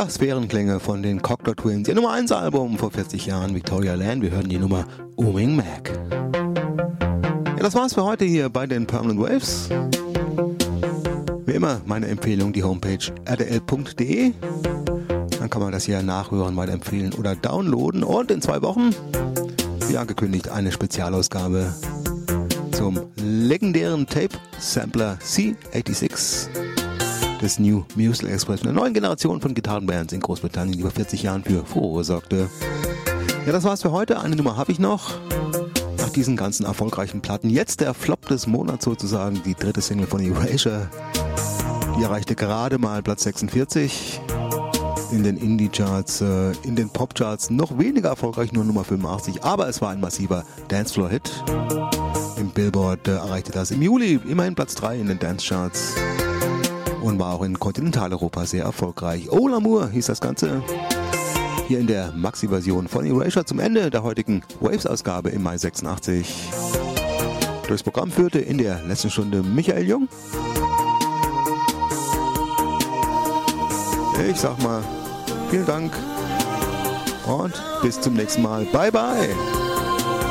Sphärenklänge von den Cocteau Twins. Ihr Nummer 1 Album vor 40 Jahren, Victoria Land. Wir hören die Nummer Ooming Mac. Ja, das war's für heute hier bei den Permanent Waves. Wie immer meine Empfehlung, die Homepage rdl.de. Dann kann man das hier nachhören, weiterempfehlen oder downloaden. Und in 2 Wochen, wie angekündigt, eine Spezialausgabe zum legendären Tape-Sampler C86 des New Musical Express, einer neuen Generation von Gitarrenbands in Großbritannien, die vor 40 Jahren für Furore sorgte. Ja, das war's für heute. Eine Nummer habe ich noch. Nach diesen ganzen erfolgreichen Platten. Jetzt der Flop des Monats sozusagen, die 3. Single von Erasure. Die erreichte gerade mal Platz 46 in den Indie-Charts, in den Pop-Charts. Noch weniger erfolgreich, nur Nummer 85. Aber es war ein massiver Dancefloor-Hit. Im Billboard erreichte das im Juli immerhin Platz 3 in den Dance-Charts. Und war auch in Kontinentaleuropa sehr erfolgreich. Oh L'amour hieß das Ganze. Hier in der Maxi-Version von Erasure zum Ende der heutigen Waves-Ausgabe im Mai 86. Durchs Programm führte in der letzten Stunde Michael Jung. Ich sag mal, vielen Dank und bis zum nächsten Mal. Bye bye!